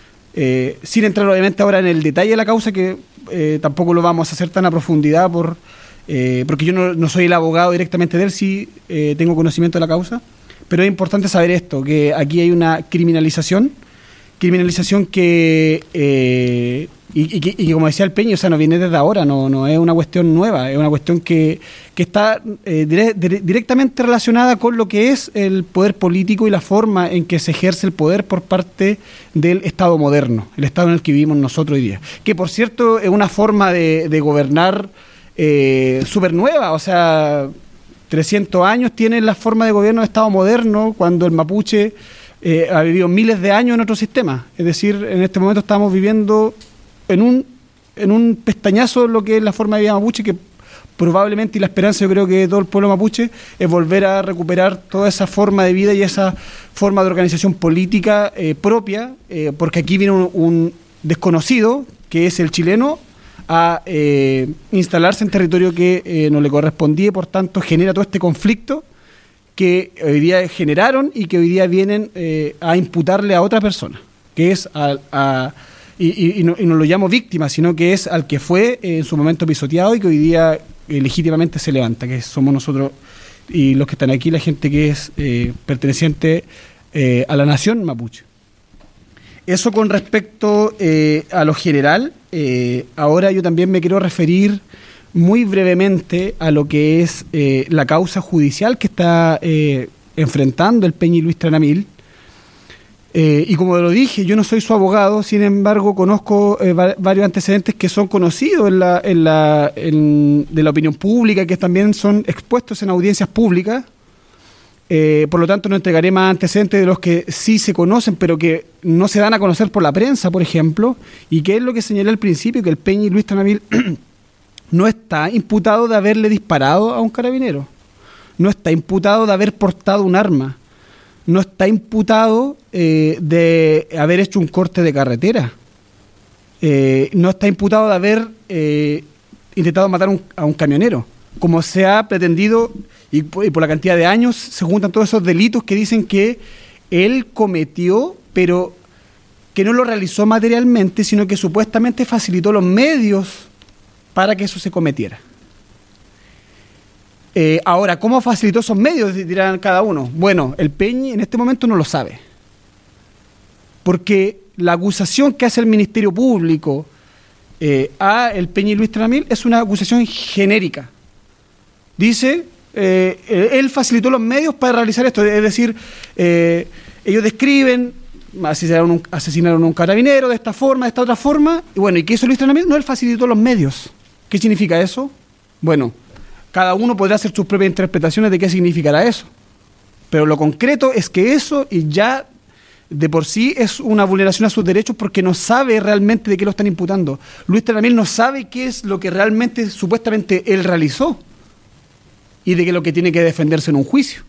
eh, sin entrar obviamente ahora en el detalle de la causa, que eh, tampoco lo vamos a hacer tan a profundidad por, eh, porque yo no, no soy el abogado directamente de él, sí eh, tengo conocimiento de la causa, pero es importante saber esto, que aquí hay una criminalización, criminalización que... Eh, Y, y, y, y como decía el Peña, o sea, no viene desde ahora, no, no es una cuestión nueva, es una cuestión que, que está eh, dire, dire, directamente relacionada con lo que es el poder político y la forma en que se ejerce el poder por parte del Estado moderno, el Estado en el que vivimos nosotros hoy día. Que, por cierto, es una forma de, de gobernar eh, súper nueva, o sea, trescientos años tiene la forma de gobierno de Estado moderno, cuando el mapuche eh, ha vivido miles de años en otro sistema. Es decir, en este momento estamos viviendo... en un en un pestañazo lo que es la forma de vida mapuche, que probablemente, y la esperanza yo creo que de todo el pueblo mapuche, es volver a recuperar toda esa forma de vida y esa forma de organización política eh, propia, eh, porque aquí viene un, un desconocido, que es el chileno, a eh, instalarse en territorio que eh, no le correspondía, y por tanto genera todo este conflicto que hoy día generaron y que hoy día vienen eh, a imputarle a otra persona, que es a... a Y, y, y, no, y no lo llamo víctima, sino que es al que fue eh, en su momento pisoteado y que hoy día eh, legítimamente se levanta, que somos nosotros y los que están aquí, la gente que es eh, perteneciente eh, a la nación mapuche. Eso con respecto eh, a lo general. Eh, ahora yo también me quiero referir muy brevemente a lo que es eh, la causa judicial que está eh, enfrentando el Peñi Luis Tranamil. Eh, y como lo dije, yo no soy su abogado, sin embargo conozco eh, va- varios antecedentes que son conocidos en la, en la, en, de la opinión pública, que también son expuestos en audiencias públicas. Eh, por lo tanto, no entregaré más antecedentes de los que sí se conocen, pero que no se dan a conocer por la prensa, por ejemplo, y que es lo que señalé al principio, que el Peñi Luis Tranamil no está imputado de haberle disparado a un carabinero, no está imputado de haber portado un arma, no está imputado eh, de haber hecho un corte de carretera, eh, no está imputado de haber eh, intentado matar un, a un camionero, como se ha pretendido, y por, y por la cantidad de años se juntan todos esos delitos que dicen que él cometió, pero que no lo realizó materialmente, sino que supuestamente facilitó los medios para que eso se cometiera. Eh, ahora, ¿cómo facilitó esos medios? Dirán cada uno. Bueno, el Peñi en este momento no lo sabe. Porque la acusación que hace el Ministerio Público eh, a el Peñi Luis Tranamil es una acusación genérica. Dice, eh, él facilitó los medios para realizar esto. Es decir, eh, ellos describen, asesinaron un, asesinaron a un carabinero de esta forma, de esta otra forma. Y bueno, ¿y qué hizo Luis Tranamil? No, él facilitó los medios. ¿Qué significa eso? Bueno, cada uno podrá hacer sus propias interpretaciones de qué significará eso. Pero lo concreto es que eso y ya de por sí es una vulneración a sus derechos, porque no sabe realmente de qué lo están imputando. Luis Tranamil no sabe qué es lo que realmente, supuestamente, él realizó y de qué es lo que tiene que defenderse en un juicio.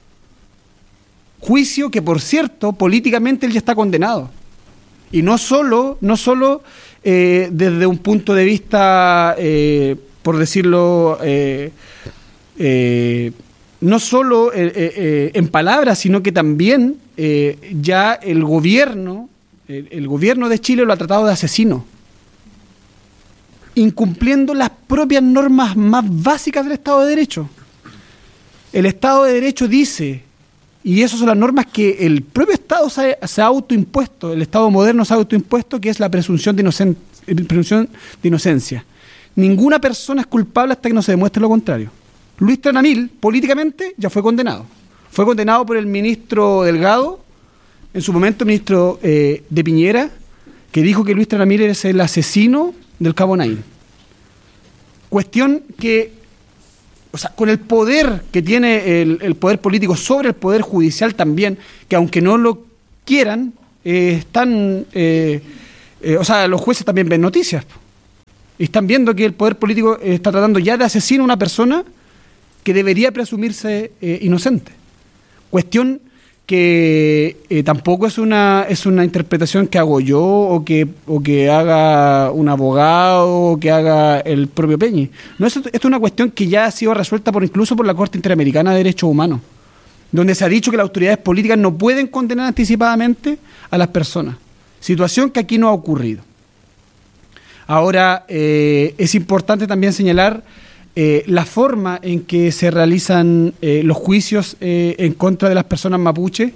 Juicio que, por cierto, políticamente él ya está condenado. Y no solo, no solo eh, desde un punto de vista... Eh, por decirlo, eh, eh, no solo eh, eh, en palabras, sino que también eh, ya el gobierno, el, el gobierno de Chile lo ha tratado de asesino, incumpliendo las propias normas más básicas del Estado de Derecho. El Estado de Derecho dice, y esas son las normas que el propio Estado se, se ha autoimpuesto, el Estado moderno se ha autoimpuesto, que es la presunción de, inocen, presunción de inocencia. Ninguna persona es culpable hasta que no se demuestre lo contrario. Luis Tranamil, políticamente, ya fue condenado. Fue condenado por el ministro Delgado, en su momento ministro eh, de Piñera, que dijo que Luis Tranamil es el asesino del Cabo Naín. Cuestión que, o sea, con el poder que tiene el, el poder político sobre el poder judicial también, que aunque no lo quieran, eh, están, eh, eh, o sea, los jueces también ven noticias. Y están viendo que el poder político está tratando ya de asesinar a una persona que debería presumirse eh, inocente. Cuestión que eh, tampoco es una es una interpretación que hago yo o que o que haga un abogado o que haga el propio Peñi. No, esto, esto es una cuestión que ya ha sido resuelta por incluso por la Corte Interamericana de Derechos Humanos, donde se ha dicho que las autoridades políticas no pueden condenar anticipadamente a las personas. Situación que aquí no ha ocurrido. Ahora, eh, es importante también señalar Eh, la forma en que se realizan eh, los juicios eh, en contra de las personas mapuche.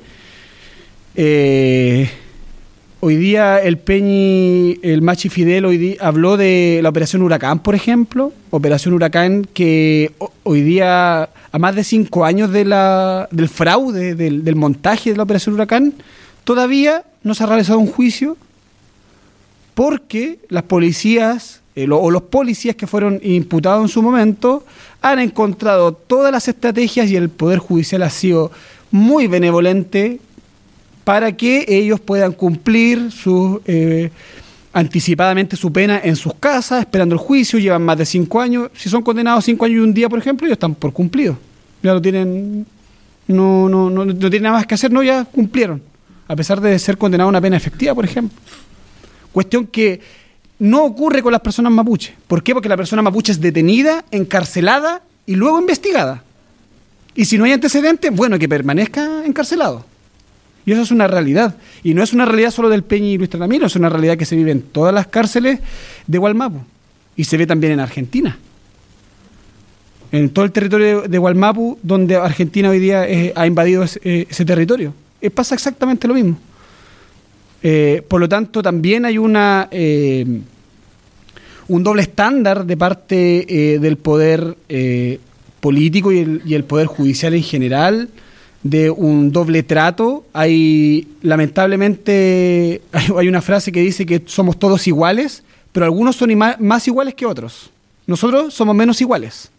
Eh, hoy día el Peñi, el Machi Fidel, hoy día habló de la Operación Huracán, por ejemplo. Operación Huracán que ho- hoy día, a más de cinco años de la, del fraude, del, del montaje de la Operación Huracán, todavía no se ha realizado un juicio porque las policías o los policías que fueron imputados en su momento han encontrado todas las estrategias y el Poder Judicial ha sido muy benevolente para que ellos puedan cumplir su, eh, anticipadamente su pena en sus casas, esperando el juicio. Llevan más de cinco años. Si son condenados cinco años y un día, por ejemplo, ellos están por cumplidos. Ya lo tienen, no, no, no, no tienen nada más que hacer, no, ya cumplieron, a pesar de ser condenados a una pena efectiva, por ejemplo. Cuestión que no ocurre con las personas mapuche. ¿Por qué? Porque la persona mapuche es detenida, encarcelada y luego investigada. Y si no hay antecedentes, bueno, que permanezca encarcelado. Y eso es una realidad. Y no es una realidad solo del Peñi y Luis Tranamil, es una realidad que se vive en todas las cárceles de Gualmapu. Y se ve también en Argentina. En todo el territorio de Gualmapu, donde Argentina hoy día eh, ha invadido ese, eh, ese territorio. Eh, pasa exactamente lo mismo. Eh, por lo tanto, también hay una eh, un doble estándar de parte eh, del poder eh, político y el, y el poder judicial en general, de un doble trato. Hay, lamentablemente, hay, hay una frase que dice que somos todos iguales, pero algunos son ima- más iguales que otros. Nosotros somos menos iguales.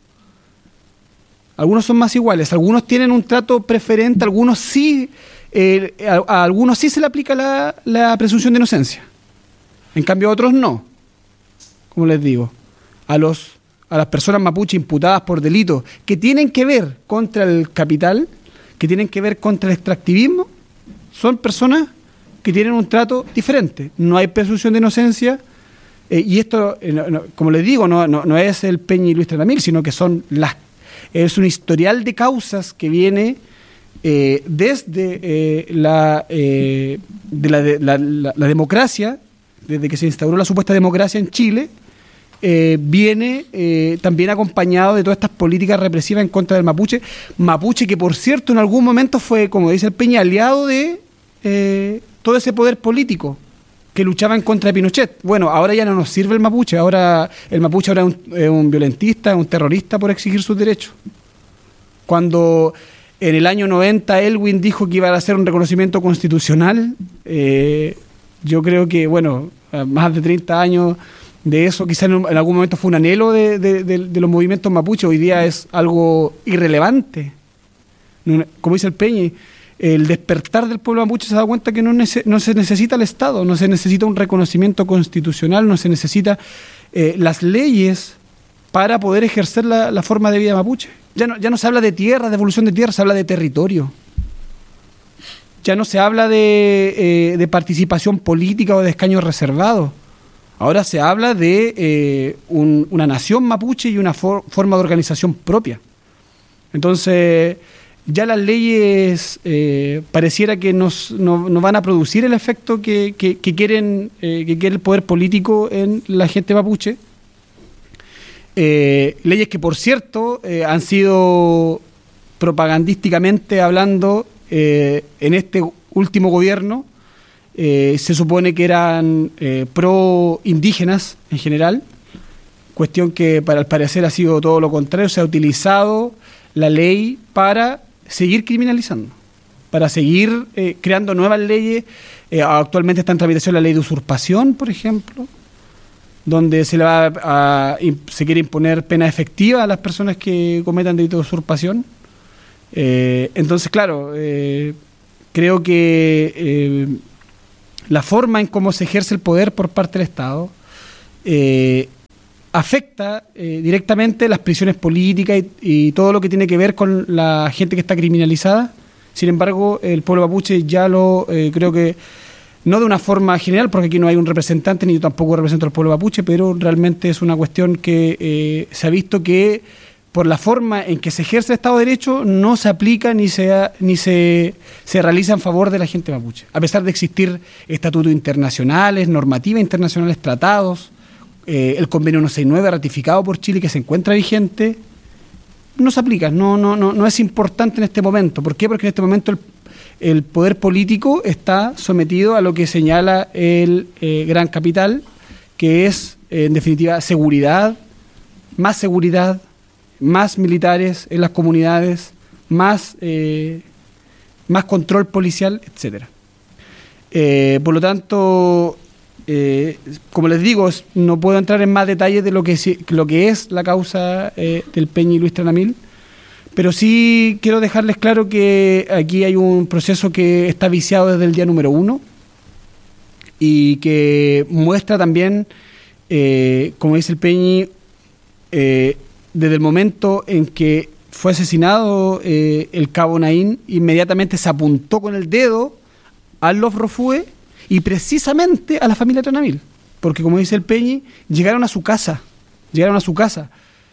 Algunos son más iguales, algunos tienen un trato preferente, algunos sí... Eh, a, a algunos sí se le aplica la, la presunción de inocencia, en cambio a otros no. Como les digo, a los a las personas mapuche imputadas por delitos que tienen que ver contra el capital, que tienen que ver contra el extractivismo, son personas que tienen un trato diferente. No hay presunción de inocencia, eh, y esto, eh, no, no, como les digo, no, no, no es el Peñi y Luis Tranamil, sino que son las es un historial de causas que viene Eh, desde eh, la, eh, de la, de, la, la, la democracia, desde que se instauró la supuesta democracia en Chile, eh, viene eh, también acompañado de todas estas políticas represivas en contra del mapuche. Mapuche que, por cierto, en algún momento fue, como dice el Peña, aliado de eh, todo ese poder político que luchaba en contra de Pinochet. Bueno, ahora ya no nos sirve el mapuche, ahora el mapuche ahora es un, es un violentista, un terrorista por exigir sus derechos. Cuando... En el año noventa, Elwin dijo que iba a hacer un reconocimiento constitucional. Eh, yo creo que, bueno, más de treinta años de eso, quizás en, en algún momento fue un anhelo de, de, de, de los movimientos mapuche, hoy día es algo irrelevante. Como dice el Peñi, el despertar del pueblo mapuche se da cuenta que no, nece, no se necesita el Estado, no se necesita un reconocimiento constitucional, no se necesita eh, las leyes para poder ejercer la, la forma de vida mapuche. Ya no, ya no se habla de tierra, de evolución de tierra, se habla de territorio. Ya no se habla de, eh, de participación política o de escaños reservados. Ahora se habla de eh, un, una nación mapuche y una for, forma de organización propia. Entonces, ya las leyes eh, pareciera que nos, no, no van a producir el efecto que, que, que, quieren, eh, que quiere el poder político en la gente mapuche. Eh, leyes que, por cierto, eh, han sido propagandísticamente hablando eh, en este último gobierno, eh, se supone que eran eh, pro indígenas en general, cuestión que para el parecer ha sido todo lo contrario, se ha utilizado la ley para seguir criminalizando, para seguir eh, creando nuevas leyes. Eh, actualmente está en tramitación la ley de usurpación, por ejemplo, donde se le va a, a, se quiere imponer pena efectiva a las personas que cometan delito de usurpación. Eh, entonces, claro, eh, creo que eh, la forma en cómo se ejerce el poder por parte del Estado eh, afecta eh, directamente las prisiones políticas y, y todo lo que tiene que ver con la gente que está criminalizada. Sin embargo, el pueblo mapuche ya lo, eh, creo que, no de una forma general, porque aquí no hay un representante, ni yo tampoco represento al pueblo mapuche, pero realmente es una cuestión que eh, se ha visto que por la forma en que se ejerce el Estado de Derecho no se aplica ni se ni se, se realiza en favor de la gente mapuche. A pesar de existir estatutos internacionales, normativas internacionales, tratados, eh, el convenio ciento sesenta y nueve ratificado por Chile que se encuentra vigente, no se aplica, no, no, no, no es importante en este momento. ¿Por qué? Porque en este momento el, el poder político está sometido a lo que señala el eh, gran capital, que es, eh, en definitiva, seguridad, más seguridad, más militares en las comunidades, más, eh, más control policial, etcétera. Eh, por lo tanto, eh, como les digo, no puedo entrar en más detalles de lo que, lo que es la causa eh, del Peñi y Luis Tranamil, pero sí quiero dejarles claro que aquí hay un proceso que está viciado desde el día número uno y que muestra también, eh, como dice el Peñi, eh, desde el momento en que fue asesinado eh, el cabo Naín, inmediatamente se apuntó con el dedo a los Rofue y precisamente a la familia Tranamil, porque como dice el Peñi, llegaron a su casa, llegaron a su casa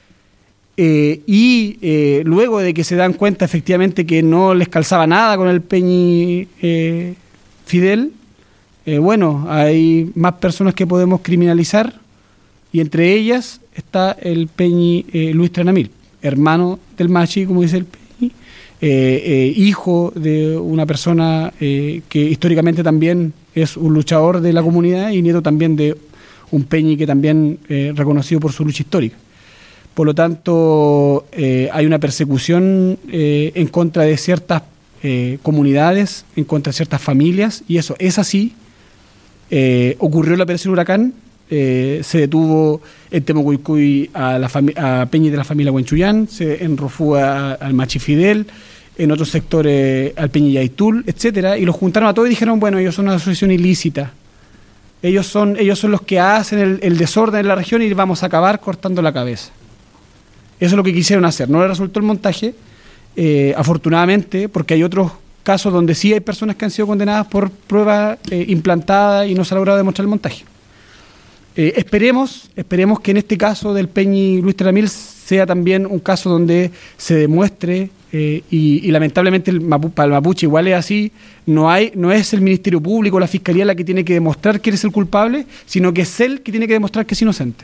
eh, y eh, luego de que se dan cuenta efectivamente que no les calzaba nada con el Peñi eh, Fidel, eh, bueno, hay más personas que podemos criminalizar y entre ellas está el Peñi eh, Luis Tranamil, hermano del Machi, como dice el Peñi, eh, eh, hijo de una persona eh, que históricamente también es un luchador de la comunidad y nieto también de un Peñi que también eh, reconocido por su lucha histórica. Por lo tanto, eh, hay una persecución eh, en contra de ciertas eh, comunidades, en contra de ciertas familias, y eso es así. Eh, ocurrió la operación Huracán. Eh, se detuvo en Temucuicui a, la fami- a Peñi de la familia Huenchuyán, se enrofó a, al Machi Fidel, en otros sectores al Peñi Yaitul, etcétera, y los juntaron a todos y dijeron, bueno, ellos son una asociación ilícita, ellos son, ellos son los que hacen el, el desorden en la región y vamos a acabar cortando la cabeza. Eso es lo que quisieron hacer, no les resultó el montaje, eh, afortunadamente, porque hay otros casos donde sí hay personas que han sido condenadas por pruebas eh, implantadas y no se ha logrado demostrar el montaje. Eh, esperemos, esperemos que en este caso del Peñi Luis Tranamil sea también un caso donde se demuestre, eh, y, y lamentablemente el Mapu, para el mapuche igual es así, no hay, no es el Ministerio Público o la Fiscalía la que tiene que demostrar que eres el culpable, sino que es él que tiene que demostrar que es inocente.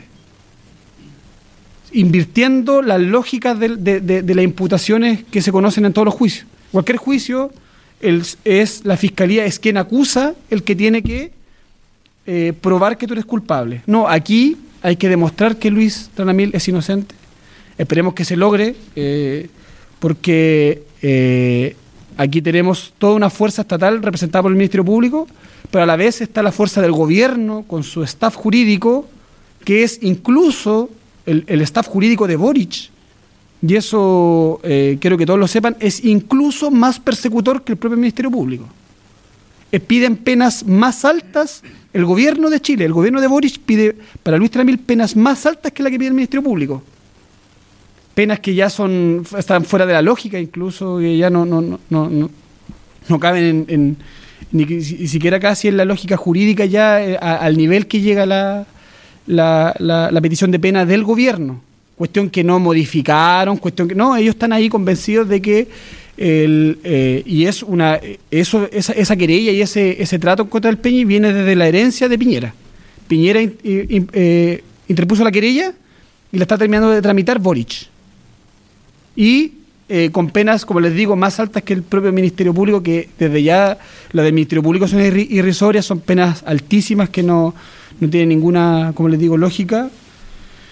Invirtiendo las lógicas de, de, de, de las imputaciones que se conocen en todos los juicios. Cualquier juicio el, es la Fiscalía es quien acusa, el que tiene que Eh, probar que tú eres culpable. No, aquí hay que demostrar que Luis Tranamil es inocente. Esperemos que se logre, eh, porque eh, aquí tenemos toda una fuerza estatal representada por el Ministerio Público, pero a la vez está la fuerza del gobierno con su staff jurídico, que es incluso el, el staff jurídico de Boric, y eso eh, quiero que todos lo sepan, es incluso más persecutor que el propio Ministerio Público. Eh, piden penas más altas. El gobierno de Chile, el gobierno de Boric pide para Luis Tranamil penas más altas que la que pide el Ministerio Público. Penas que ya son están fuera de la lógica, incluso que ya no no no no, no caben en, en ni, ni siquiera casi en la lógica jurídica ya eh, a, al nivel que llega la, la, la, la petición de pena del gobierno. Cuestión que no modificaron, cuestión que no, ellos están ahí convencidos de que El, eh, y es una eso esa, esa querella y ese ese trato contra el Peñi viene desde la herencia de Piñera. Piñera in, in, eh, interpuso la querella y la está terminando de tramitar Boric, y eh, con penas, como les digo, más altas que el propio Ministerio Público, que desde ya las del Ministerio Público son irrisorias, son penas altísimas que no, no tienen ninguna, como les digo, lógica.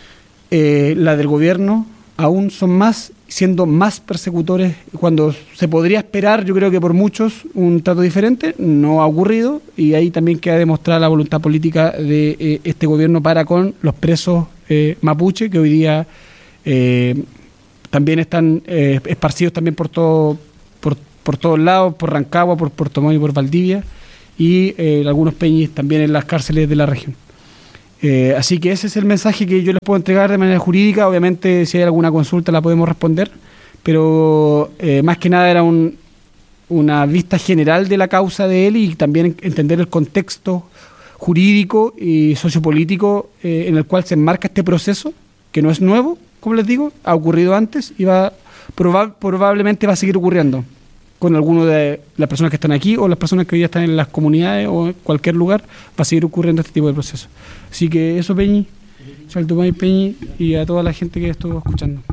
eh, la del gobierno aún son más, siendo más persecutores, cuando se podría esperar, yo creo que por muchos, un trato diferente, no ha ocurrido, y ahí también queda demostrada la voluntad política de eh, este gobierno para con los presos eh, mapuche, que hoy día eh, también están eh, esparcidos también por todo, por, por todos lados, por Rancagua, por Puerto Montt y por Valdivia, y eh, algunos peñis también en las cárceles de la región. Eh, así que ese es el mensaje que yo les puedo entregar de manera jurídica. Obviamente, si hay alguna consulta la podemos responder, pero eh, más que nada era un, una vista general de la causa de él, y también entender el contexto jurídico y sociopolítico eh, en el cual se enmarca este proceso, que no es nuevo, como les digo, ha ocurrido antes y va proba- probablemente va a seguir ocurriendo con alguno de las personas que están aquí o las personas que hoy ya están en las comunidades o en cualquier lugar. Va a seguir ocurriendo este tipo de procesos. Así que eso, Peñi, Chaltumay, Peñi, y a toda la gente que estuvo escuchando.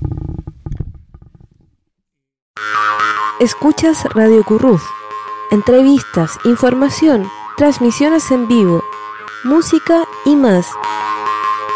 Escuchas Radio Curruz. Entrevistas, información, transmisiones en vivo, música y más.